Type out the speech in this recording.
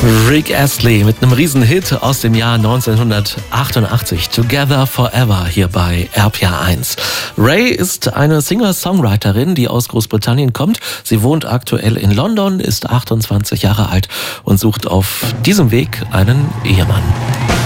Rick Astley mit einem Riesenhit aus dem Jahr 1988. Together Forever hier bei RPA 1. Ray ist eine Singer-Songwriterin, die aus Großbritannien kommt. Sie wohnt aktuell in London, ist 28 Jahre alt und sucht auf diesem Weg einen Ehemann.